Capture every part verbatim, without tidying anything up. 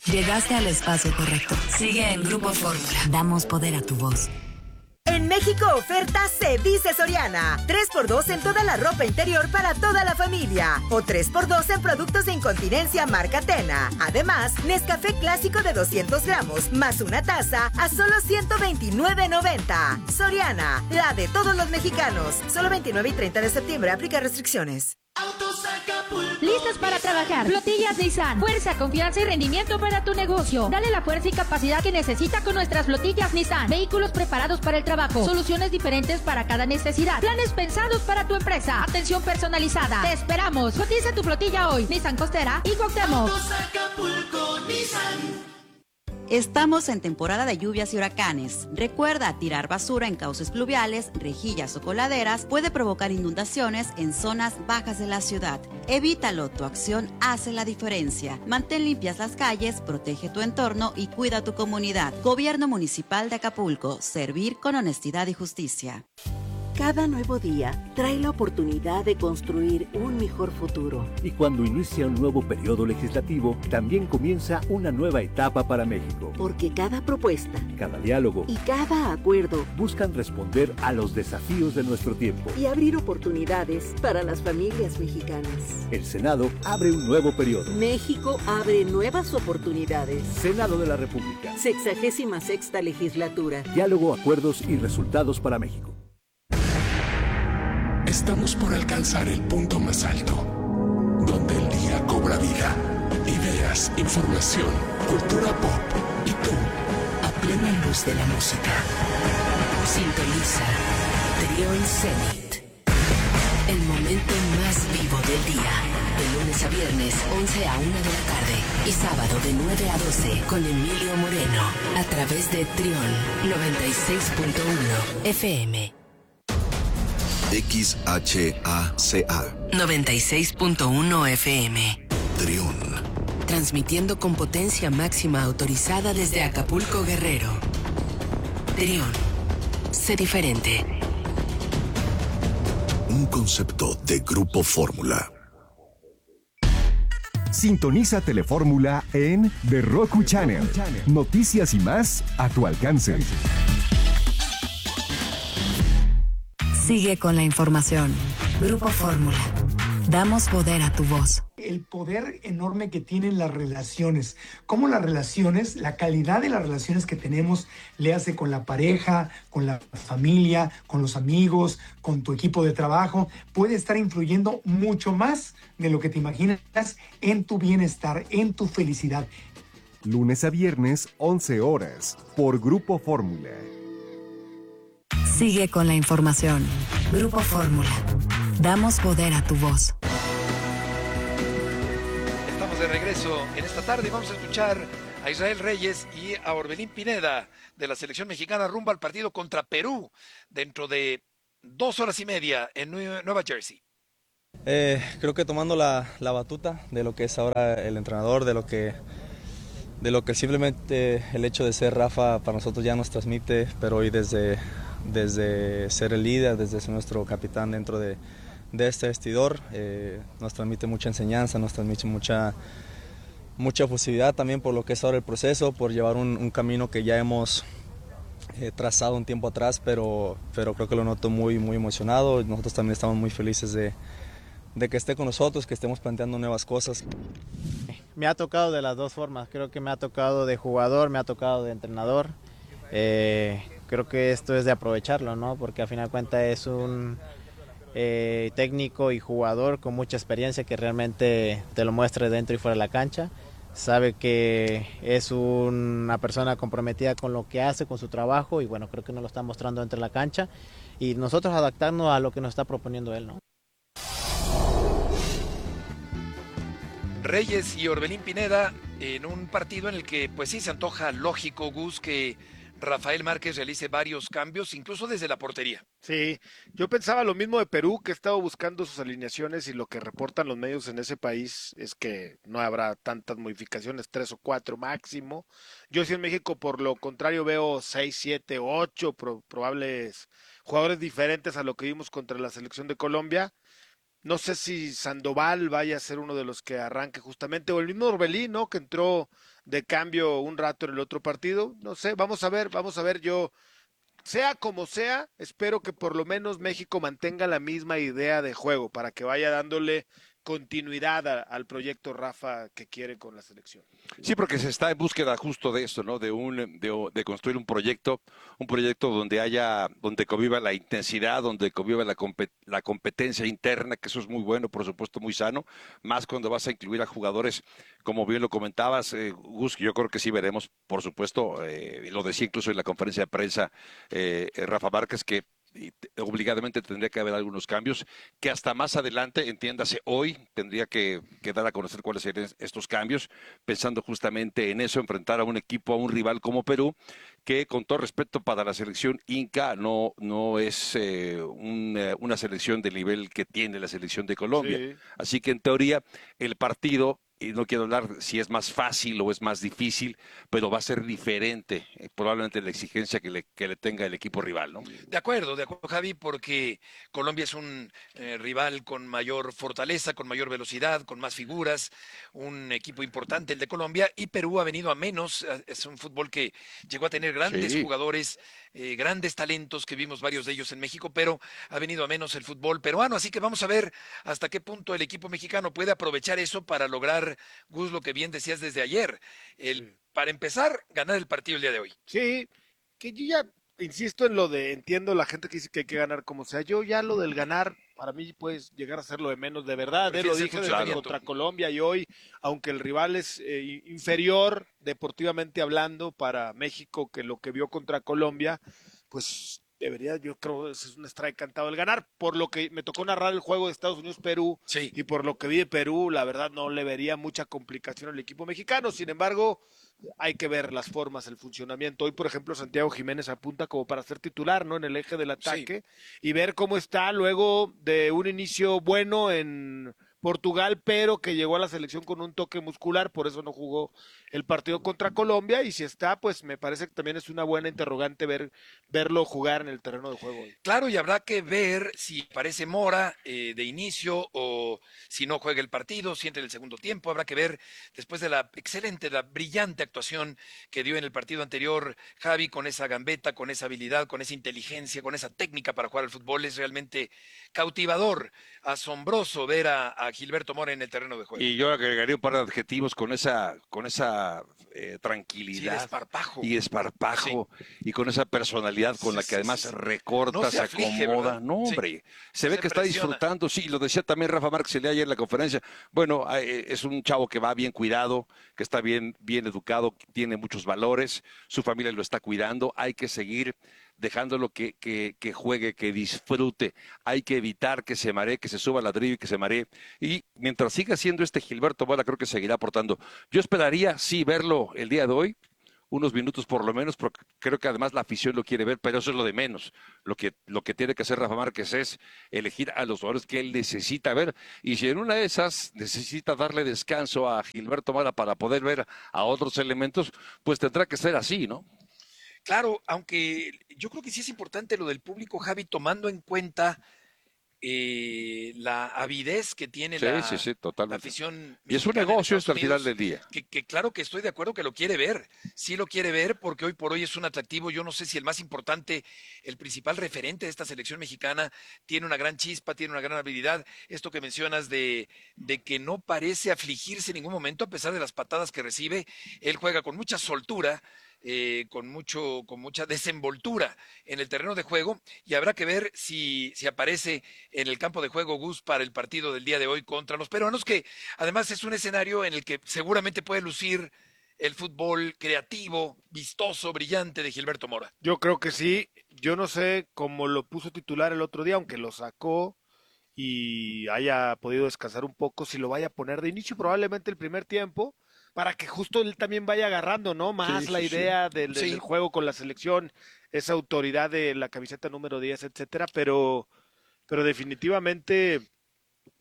Llegaste al espacio correcto. Sigue en Grupo Fórmula. Damos poder a tu voz. En México oferta se dice Soriana. tres por dos en toda la ropa interior para toda la familia. O tres por dos en productos de incontinencia marca Tena. Además, Nescafé clásico de doscientos gramos más una taza a solo ciento veintinueve noventa. Soriana, la de todos los mexicanos. Solo veintinueve y treinta de septiembre. Aplica restricciones. Listos para trabajar. Flotillas Nissan. Fuerza, confianza y rendimiento para tu negocio. Dale la fuerza y capacidad que necesita con nuestras flotillas Nissan. Vehículos preparados para el trabajo. Soluciones diferentes para cada necesidad. Planes pensados para tu empresa. Atención personalizada. Te esperamos. Cotiza tu flotilla hoy. Nissan Costera y Cuauhtémoc. Estamos en temporada de lluvias y huracanes. Recuerda, tirar basura en cauces pluviales, rejillas o coladeras puede provocar inundaciones en zonas bajas de la ciudad. Evítalo, tu acción hace la diferencia. Mantén limpias las calles, protege tu entorno y cuida tu comunidad. Gobierno Municipal de Acapulco. Servir con honestidad y justicia. Cada nuevo día trae la oportunidad de construir un mejor futuro. Y cuando inicia un nuevo periodo legislativo, también comienza una nueva etapa para México. Porque cada propuesta, cada diálogo y cada acuerdo buscan responder a los desafíos de nuestro tiempo y abrir oportunidades para las familias mexicanas. El Senado abre un nuevo periodo. México abre nuevas oportunidades. Senado de la República. Sexagésima sexta legislatura. Diálogo, acuerdos y resultados para México. Estamos por alcanzar el punto más alto, donde el día cobra vida. Ideas, información, cultura pop y tú, a plena luz de la música. Sintoniza Trión Zenit. El momento más vivo del día. De lunes a viernes, once a una de la tarde. Y sábado de nueve a doce con Emilio Moreno. A través de Trión noventa y seis punto uno F M. X H A C A noventa y seis punto uno F M. Trión. Transmitiendo con potencia máxima autorizada desde Acapulco, Guerrero. Trión. Sé diferente. Un concepto de Grupo Fórmula. Sintoniza Telefórmula en The Roku Channel. Noticias y más a tu alcance. Sigue con la información. Grupo Fórmula. Damos poder a tu voz. El poder enorme que tienen las relaciones. Cómo las relaciones, la calidad de las relaciones que tenemos, le hace con la pareja, con la familia, con los amigos, con tu equipo de trabajo, puede estar influyendo mucho más de lo que te imaginas en tu bienestar, en tu felicidad. Lunes a viernes, once horas, por Grupo Fórmula. Sigue con la información. Grupo Fórmula. Damos poder a tu voz. Estamos de regreso en esta tarde y vamos a escuchar a Israel Reyes y a Orbelín Pineda de la selección mexicana rumbo al partido contra Perú dentro de dos horas y media en Nueva Jersey. Eh, creo que tomando la, la batuta de lo que es ahora el entrenador, de lo que de lo que simplemente el hecho de ser Rafa para nosotros ya nos transmite, pero hoy desde desde ser el líder, desde ser nuestro capitán dentro de, de este vestidor, eh, nos transmite mucha enseñanza, nos transmite mucha, mucha posibilidad también por lo que es ahora el proceso, por llevar un, un camino que ya hemos eh, trazado un tiempo atrás, pero, pero creo que lo noto muy, muy emocionado. Nosotros también estamos muy felices de, de que esté con nosotros, que estemos planteando nuevas cosas. Me ha tocado de las dos formas, creo que me ha tocado de jugador, me ha tocado de entrenador. Eh, creo que esto es de aprovecharlo, ¿no? Porque al final de cuentas es un eh, técnico y jugador con mucha experiencia que realmente te lo muestra dentro y fuera de la cancha. Sabe que es una persona comprometida con lo que hace, con su trabajo, y bueno, creo que nos lo está mostrando dentro de la cancha y nosotros adaptarnos a lo que nos está proponiendo él, ¿no? Reyes y Orbelín Pineda en un partido en el que pues sí se antoja lógico, Gus, que Rafael Márquez realice varios cambios, incluso desde la portería. Sí, yo pensaba lo mismo de Perú, que he estado buscando sus alineaciones y lo que reportan los medios en ese país es que no habrá tantas modificaciones, tres o cuatro máximo. Yo sí en México, por lo contrario, veo seis, siete, ocho pro- probables jugadores diferentes a lo que vimos contra la selección de Colombia. No sé si Sandoval vaya a ser uno de los que arranque justamente, o el mismo Orbelín, ¿no? Que entró de cambio un rato en el otro partido. No sé, vamos a ver, vamos a ver. Yo, sea como sea, espero que por lo menos México mantenga la misma idea de juego para que vaya dándole continuidad a, al proyecto Rafa que quiere con la selección. Sí, porque se está en búsqueda justo de esto, ¿no? De un de, de construir un proyecto, un proyecto donde haya, donde conviva la intensidad, donde conviva la, la competencia interna, que eso es muy bueno, por supuesto, muy sano, más cuando vas a incluir a jugadores, como bien lo comentabas, eh, Gus, yo creo que sí veremos, por supuesto, eh, lo decía incluso en la conferencia de prensa eh, Rafa Márquez, que y obligadamente tendría que haber algunos cambios, que hasta más adelante, entiéndase, hoy tendría que, que dar a conocer cuáles serían estos cambios, pensando justamente en eso, enfrentar a un equipo, a un rival como Perú, que con todo respeto para la selección Inca, no, no es eh, un, eh, una selección del nivel que tiene la selección de Colombia. Sí. Así que en teoría el partido, y no quiero hablar si es más fácil o es más difícil, pero va a ser diferente, eh, probablemente la exigencia que le, que le tenga el equipo rival, ¿no? De acuerdo, de acuerdo, Javi, porque Colombia es un eh, rival con mayor fortaleza, con mayor velocidad, con más figuras, un equipo importante el de Colombia, y Perú ha venido a menos, es un fútbol que llegó a tener grandes sí. jugadores, eh, grandes talentos, que vimos varios de ellos en México, pero ha venido a menos el fútbol peruano, así que vamos a ver hasta qué punto el equipo mexicano puede aprovechar eso para lograr, Gus, lo que bien decías desde ayer, el, sí. para empezar, ganar el partido el día de hoy. Sí, que yo ya insisto en lo de, entiendo la gente que dice que hay que ganar como sea, yo ya lo del ganar, para mí puedes llegar a ser lo de menos, de verdad, eh, lo dije desde contra Colombia y hoy, aunque el rival es eh, inferior deportivamente hablando para México que lo que vio contra Colombia, pues debería, yo creo, es un strike cantado el ganar, por lo que me tocó narrar el juego de Estados Unidos-Perú, sí. y por lo que vi de Perú, la verdad no le vería mucha complicación al equipo mexicano, sin embargo, hay que ver las formas, el funcionamiento. Hoy, por ejemplo, Santiago Jiménez apunta como para ser titular, ¿no? En el eje del ataque, sí. y ver cómo está luego de un inicio bueno en Portugal, pero que llegó a la selección con un toque muscular, por eso no jugó el partido contra Colombia, y si está, pues me parece que también es una buena interrogante ver verlo jugar en el terreno de juego hoy. Claro, y habrá que ver si aparece Mora eh, de inicio o si no juega el partido, si entra en el segundo tiempo, habrá que ver después de la excelente, la brillante actuación que dio en el partido anterior Javi, con esa gambeta, con esa habilidad, con esa inteligencia, con esa técnica para jugar al fútbol, es realmente cautivador, asombroso ver a, a Gilberto Mora en el terreno de juego. Y yo agregaría un par de adjetivos con esa, con esa eh, tranquilidad. Sí, desparpajo. Y desparpajo. Sí. Y con esa personalidad con sí, la que además sí, sí. recorta, no se, se aflige, acomoda. ¿Verdad? No, hombre. Sí. Se ve se que está disfrutando. Sí, lo decía también Rafa Márquez el día ayer en la conferencia. Bueno, eh, es un chavo que va bien cuidado, que está bien, bien educado, tiene muchos valores, su familia lo está cuidando. Hay que seguir dejándolo que, que, que juegue, que disfrute. Hay que evitar que se maree, que se suba al ladrillo y que se maree. Y mientras siga siendo este Gilberto Mora, creo que seguirá aportando. Yo esperaría, sí, verlo el día de hoy, unos minutos por lo menos, porque creo que además la afición lo quiere ver, pero eso es lo de menos. Lo que, lo que tiene que hacer Rafa Márquez es elegir a los jugadores que él necesita ver, y si en una de esas necesita darle descanso a Gilberto Mora para poder ver a otros elementos, pues tendrá que ser así, ¿no? Claro, aunque yo creo que sí es importante lo del público, Javi, tomando en cuenta eh, la avidez que tiene sí, la, sí, sí, totalmente. la afición. Y es un negocio esto al final del día. Que, que claro que estoy de acuerdo que lo quiere ver, sí lo quiere ver porque hoy por hoy es un atractivo, yo no sé si el más importante, el principal referente de esta selección mexicana, tiene una gran chispa, tiene una gran habilidad, esto que mencionas de, de que no parece afligirse en ningún momento a pesar de las patadas que recibe, él juega con mucha soltura, Eh, con mucho, con mucha desenvoltura en el terreno de juego, y habrá que ver si, si aparece en el campo de juego Gus para el partido del día de hoy contra los peruanos, que además es un escenario en el que seguramente puede lucir el fútbol creativo, vistoso, brillante de Gilberto Mora. Yo creo que sí, yo no sé cómo lo puso titular el otro día, aunque lo sacó y haya podido descansar un poco, si lo vaya a poner de inicio probablemente el primer tiempo, para que justo él también vaya agarrando, ¿no? Más sí, la sí, idea sí. Del, del sí. juego con la selección, esa autoridad de la camiseta número diez, etcétera, pero, pero definitivamente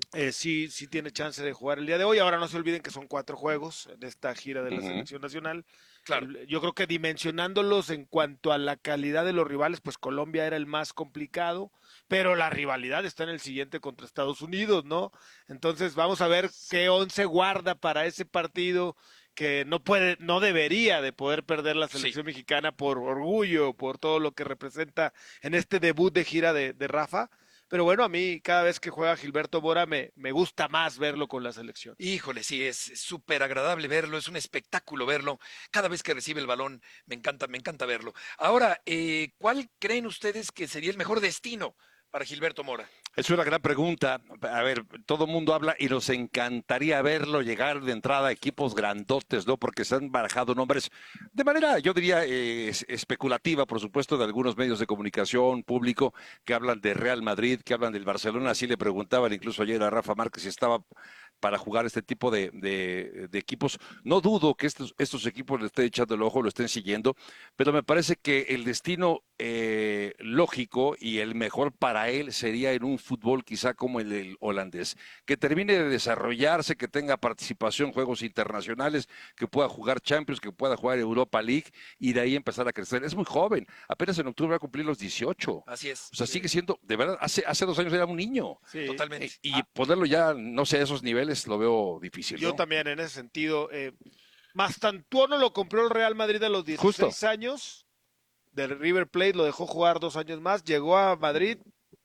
eh, sí, sí tiene chance de jugar el día de hoy. Ahora no se olviden que son cuatro juegos en esta gira de la uh-huh. selección nacional. Claro. Yo creo que dimensionándolos en cuanto a la calidad de los rivales, pues Colombia era el más complicado, pero la rivalidad está en el siguiente contra Estados Unidos, ¿no? Entonces vamos a ver qué once guarda para ese partido que no puede, no debería de poder perder la selección sí. mexicana por orgullo, por todo lo que representa en este debut de gira de, de Rafa. Pero bueno, a mí cada vez que juega Gilberto Mora me, me gusta más verlo con la selección. Híjole, sí, es súper agradable verlo, es un espectáculo verlo. Cada vez que recibe el balón, me encanta, me encanta verlo. Ahora, eh, ¿cuál creen ustedes que sería el mejor destino para Gilberto Mora? Es una gran pregunta. A ver, todo el mundo habla y nos encantaría verlo llegar de entrada a equipos grandotes, ¿no? Porque se han barajado nombres de manera, yo diría, eh, especulativa, por supuesto, de algunos medios de comunicación público que hablan de Real Madrid, que hablan del Barcelona. Así le preguntaban incluso ayer a Rafa Márquez si estaba para jugar este tipo de, de, de equipos. No dudo que estos, estos equipos le estén echando el ojo, lo estén siguiendo, pero me parece que el destino eh, lógico y el mejor para él sería en un fútbol quizá como el, el holandés, que termine de desarrollarse, que tenga participación en juegos internacionales, que pueda jugar Champions, que pueda jugar Europa League y de ahí empezar a crecer. Es muy joven, apenas en octubre va a cumplir los dieciocho. Así es. O sea, sí. sigue siendo, de verdad, hace, hace dos años era un niño. Sí. Totalmente. Y ah. ponerlo ya, no sé, a esos niveles lo veo difícil. Yo ¿no? también en ese sentido. Eh, Mastantuono lo compró el Real Madrid a los dieciséis Justo. años, del River Plate lo dejó jugar dos años más, llegó a Madrid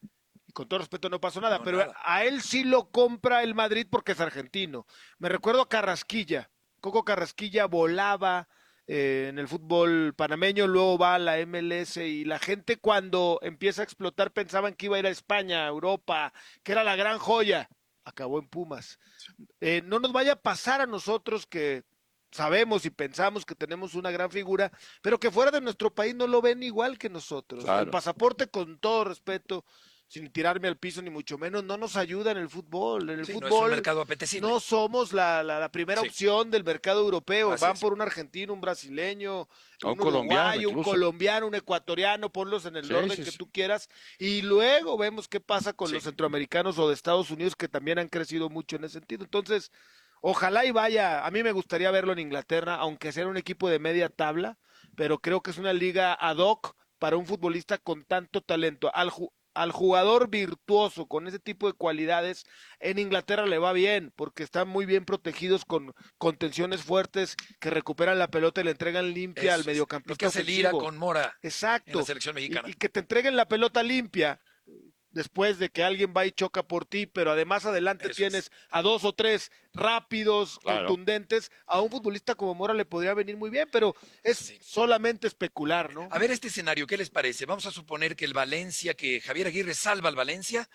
y con todo respeto no pasó nada, no, pero nada. A él sí lo compra el Madrid porque es argentino. Me recuerdo a Carrasquilla, Coco Carrasquilla volaba eh, en el fútbol panameño, luego va a la M L S y la gente cuando empieza a explotar pensaban que iba a ir a España, a Europa, que era la gran joya. Acabó en Pumas. Eh, no nos vaya a pasar a nosotros que sabemos y pensamos que tenemos una gran figura, pero que fuera de nuestro país no lo ven igual que nosotros. Claro. El pasaporte, con todo respeto, sin tirarme al piso ni mucho menos, no nos ayuda en el fútbol. En el sí, fútbol no, es un mercado apetecible. No somos la, la, la primera sí. opción del mercado europeo. Así Van es. por un argentino, un brasileño, un, un colombiano, uruguayo, un colombiano, un ecuatoriano, ponlos en el sí, orden sí, que sí. tú quieras. Y luego vemos qué pasa con sí. Sí. los centroamericanos o de Estados Unidos, que también han crecido mucho en ese sentido. Entonces, ojalá y vaya, a mí me gustaría verlo en Inglaterra, aunque sea un equipo de media tabla, pero creo que es una liga ad hoc para un futbolista con tanto talento. Al, ju al jugador virtuoso, con ese tipo de cualidades, en Inglaterra le va bien, porque están muy bien protegidos con contenciones fuertes, que recuperan la pelota y le entregan limpia Eso al mediocampista. Lo que hace Lira con Mora. Exacto. En la selección mexicana. Y, y que te entreguen la pelota limpia después de que alguien va y choca por ti, pero además adelante Eso tienes es. a dos o tres rápidos, claro. contundentes. A un futbolista como Mora le podría venir muy bien, pero es sí. solamente especular, ¿no? A ver este escenario, ¿qué les parece? Vamos a suponer que el Valencia, que Javier Aguirre salva al Valencia,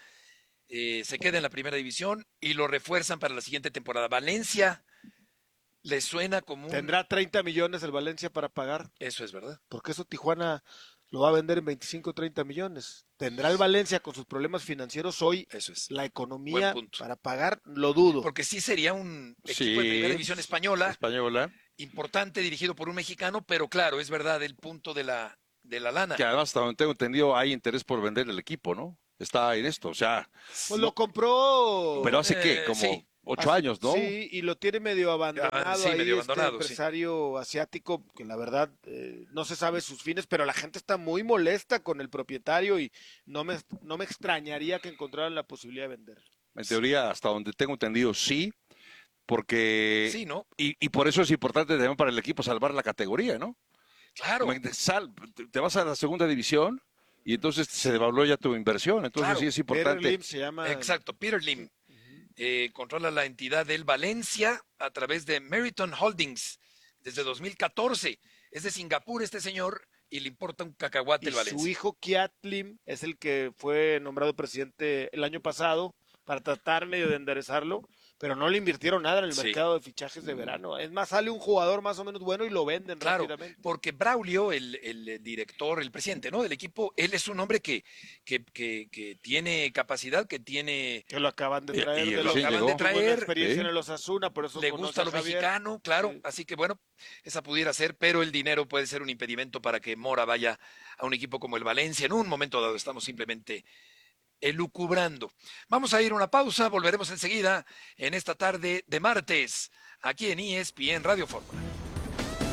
eh, se queda en la primera división y lo refuerzan para la siguiente temporada. Valencia le suena como un... ¿Tendrá treinta millones el Valencia para pagar? Eso es verdad. Porque eso Tijuana lo va a vender en veinticinco o treinta millones. ¿Tendrá el Valencia con sus problemas financieros hoy Eso es. la economía para pagar? Lo dudo. Porque sí sería un equipo sí. de primera división española, española, importante, dirigido por un mexicano, pero claro, es verdad, el punto de la, de la lana. Que además, hasta donde tengo entendido, hay interés por vender el equipo, ¿no? Está en esto, o sea... Pues lo compró... ¿Pero hace eh, qué? Como... Sí. Ocho años, ¿no? Sí, y lo tiene medio abandonado ah, sí, ahí medio este abandonado, empresario sí. asiático, que la verdad eh, no se sabe sus fines, pero la gente está muy molesta con el propietario y no me, no me extrañaría que encontraran la posibilidad de vender. En teoría, hasta donde tengo entendido, sí, porque... Sí, ¿no? Y, y por eso es importante también para el equipo salvar la categoría, ¿no? Claro. Sal, te vas a la segunda división y entonces se devaluó ya tu inversión, entonces claro. sí es importante. Peter Lim se llama... Exacto, Peter Lim. Eh, controla la entidad del Valencia a través de Meriton Holdings desde dos mil catorce. Es de Singapur este señor y le importa un cacahuate el Valencia. Su hijo Kiat Lim es el que fue nombrado presidente el año pasado para tratar medio de enderezarlo, pero no le invirtieron nada en el sí. mercado de fichajes de verano. Es más, sale un jugador más o menos bueno y lo venden claro, rápidamente. Porque Braulio, el, el director, el presidente, ¿no?, del equipo, él es un hombre que, que, que, que tiene capacidad, que tiene... Que lo acaban de traer. Y, y de lo acaban de traer. experiencia ¿sí? en el Osasuna, por eso le gusta lo mexicano, claro. Sí. Así que bueno, esa pudiera ser, pero el dinero puede ser un impedimento para que Mora vaya a un equipo como el Valencia. En un momento dado estamos simplemente... elucubrando. Vamos a ir a una pausa, volveremos enseguida en esta tarde de martes, aquí en E S P N Radio Fórmula.